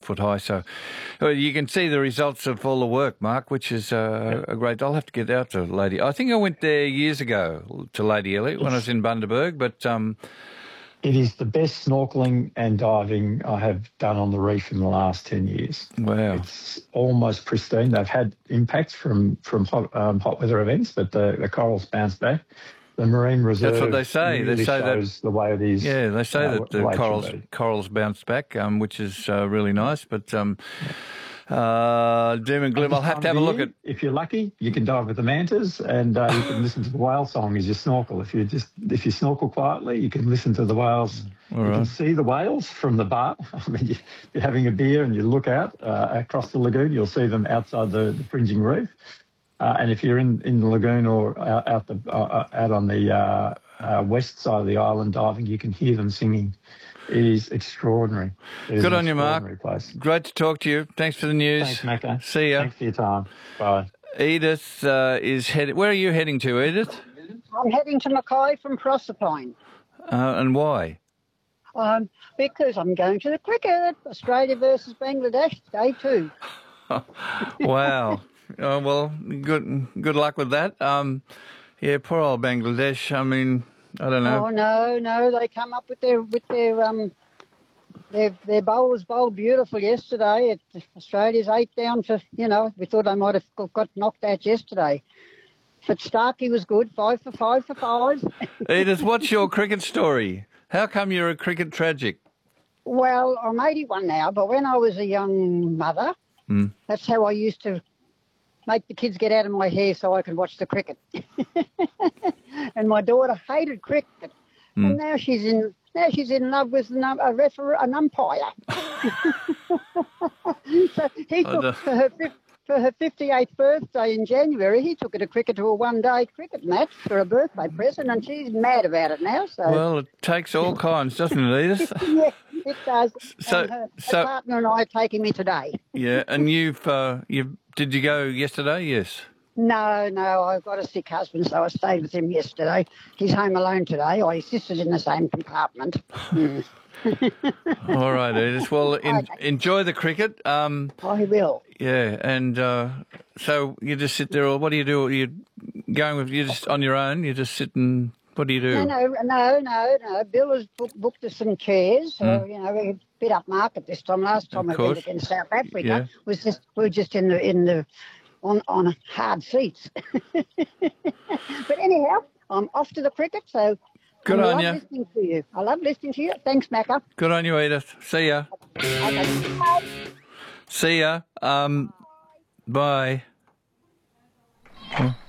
foot high. So you can see the results of all the work, Mark, which is a great. I'll have to get out to Lady. I think I went there years ago to Lady Elliot when I was in Bundaberg, but. It is the best snorkelling and diving I have done on the reef in the last 10 years. Wow. It's almost pristine. They've had impacts from hot weather events, but the corals bounce back. The marine reserve. That's what they say. Really they say shows the way it is. Yeah, they say that the corals bounce back, which is really nice. But doom and gloom. I'll have to have a look at. If you're lucky, you can dive with the mantas, and you can listen to the whale song as you snorkel. If you snorkel quietly, you can listen to the whales. You can see the whales from the bar. I mean, you're having a beer and you look out across the lagoon, you'll see them outside the fringing reef. And if you're in the lagoon or out on the west side of the island diving, you can hear them singing. It is extraordinary. Good on you, Mark. Place. Great to talk to you. Thanks for the news. Thanks, Macca. See ya. Thanks for your time. Bye. Edith is heading. Where are you heading to, Edith? I'm heading to Mackay from Proserpine. And why? Because I'm going to the cricket. Australia versus Bangladesh, day 2. Wow. Well, good luck with that. Yeah, poor old Bangladesh. I mean, I don't know. Oh no! They come up with their bowlers bowled beautiful yesterday. Australia's 8 down to we thought they might have got knocked out yesterday. But Starkey was good, 5 for 5. Edith, what's your cricket story? How come you're a cricket tragic? Well, I'm 81 now, but when I was a young mother, that's how I used to make the kids get out of my hair so I could watch the cricket. And my daughter hated cricket, and now she's in love with an umpire. So he took for her 58th birthday in January. He took her to cricket to a one-day cricket match for a birthday present, and she's mad about it now. So well, it takes all kinds, doesn't it, Edith? Yeah, it does. So, and her partner and I are taking me today. Yeah, and did you go yesterday? Yes. No, I've got a sick husband, so I stayed with him yesterday. He's home alone today. His sister's in the same compartment. All right, Edith. Well, enjoy the cricket. I will. Yeah, and so you just sit there, or what do you do? You're just on your own? You just sit and, what do you do? No. Bill has booked us some chairs. So, we're a bit upmarket this time. Last time we went against South Africa, we were just in the on hard seats. But anyhow, I'm off to the cricket, so good on you. I love listening to you. Thanks, Macca. Good on you, Edith. See ya. Okay. Bye. See ya. Bye.